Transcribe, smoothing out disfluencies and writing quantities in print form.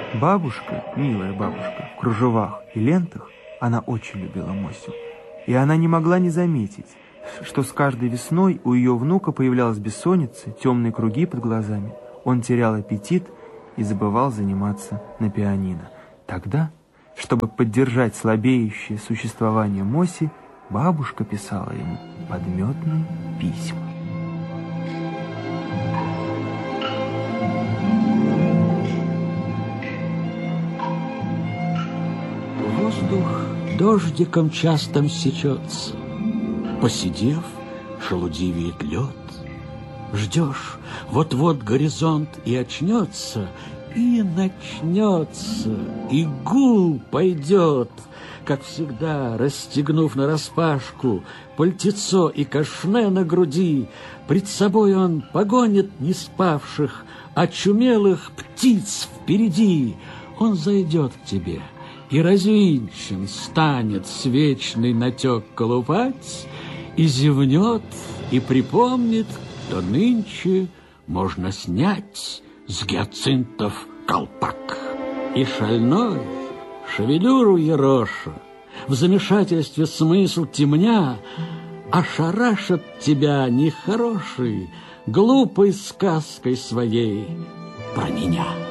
Бабушка, милая бабушка, в кружевах и лентах, она очень любила Мосю. И она не могла не заметить, что с каждой весной у ее внука появлялась бессонница, темные круги под глазами. Он терял аппетит и забывал заниматься на пианино. Тогда, чтобы поддержать слабеющее существование Моси, бабушка писала ему подметные письма. Воздух дождиком частым сечется, посидев, шелудивеет лед. Ждешь, вот-вот горизонт и очнется, и начнется, и гул пойдет. Как всегда, расстегнув нараспашку пальтецо и кашне на груди, пред собой он погонит не спавших, очумелых птиц впереди. Он зайдет к тебе, и развинчен станет свечный натек колупать, и зевнет, и припомнит, что нынче можно снять с гиацинтов колпак. И шальной, шевелюру ероша, в замешательстве смысл темня, ошарашит тебя нехорошей, глупой сказкой своей про меня.